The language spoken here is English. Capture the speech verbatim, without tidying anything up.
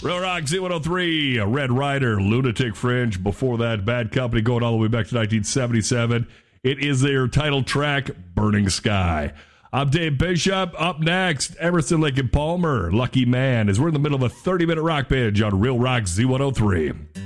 Real Rock Z one oh three, Red Rider, Lunatic Fringe. Before that, Bad Company going all the way back to nineteen seventy-seven. It is their title track, Burning Sky. I'm Dave Bishop. Up next, Emerson, Lake and Palmer, Lucky Man, as we're in the middle of a thirty-minute rock binge on Real Rock Z one oh three.